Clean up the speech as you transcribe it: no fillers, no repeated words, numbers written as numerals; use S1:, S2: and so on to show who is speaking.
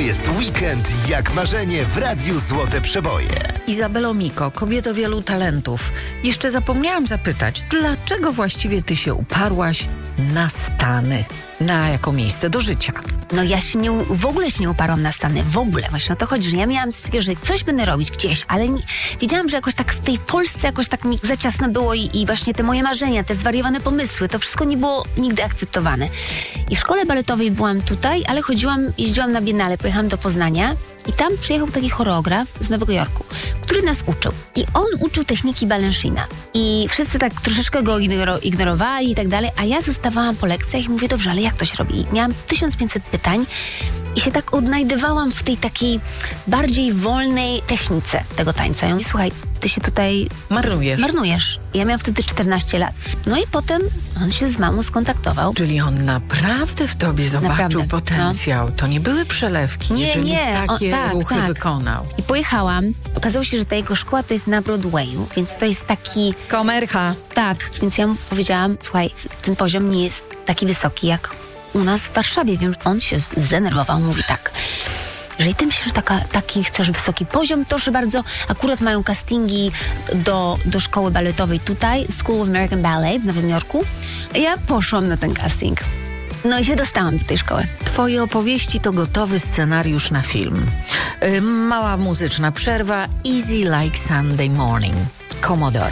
S1: jest weekend jak marzenie w Radiu Złote Przeboje.
S2: Izabelo Miko, kobieto wielu talentów. Jeszcze zapomniałam zapytać, dlaczego właściwie ty się uparłaś na Stany? Na jako miejsce do życia?
S3: No ja w ogóle się nie uparłam na Stany. W ogóle. Właśnie o to chodzi, że ja miałam coś takiego, że coś będę robić gdzieś, ale wiedziałam, że jakoś tak w tej Polsce jakoś tak mi za ciasno było i właśnie te moje marzenia, te zwariowane pomysły, to wszystko nie było nigdy akceptowane. I w szkole baletowej byłam tutaj, ale jeździłam na Biennale, pojechałam do Poznania i tam przyjechał taki choreograf z Nowego Jorku, który nas uczył. I on uczył techniki Balanchina. I wszyscy tak troszeczkę go ignorowali i tak dalej, a ja zostawałam po lekcjach i mówię, dobrze, ale jak to się robi? I miałam 1500 pytań i się tak odnajdywałam w tej takiej bardziej wolnej technice tego tańca. Ja mówię, słuchaj, ty się tutaj marnujesz. Ja miałam wtedy 14 lat. No i potem on się z mamą skontaktował.
S2: Czyli on naprawdę w tobie zobaczył potencjał. To nie były przelewki, jeżeli takie ruchy wykonał.
S3: I pojechałam. Okazało się, że ta jego szkoła to jest na Broadwayu, więc to jest taki...
S2: Komercha.
S3: Tak, więc ja mu powiedziałam, słuchaj, ten poziom nie jest taki wysoki jak u nas w Warszawie. Wiem, on się zdenerwował, mówi tak. Jeżeli ty myślisz, że taki chcesz wysoki poziom, to proszę bardzo, akurat mają castingi do szkoły baletowej tutaj, School of American Ballet w Nowym Jorku. Ja poszłam na ten casting. No i się dostałam do tej szkoły.
S2: Twoje opowieści to gotowy scenariusz na film. Mała muzyczna przerwa, Easy Like Sunday Morning. Commodore.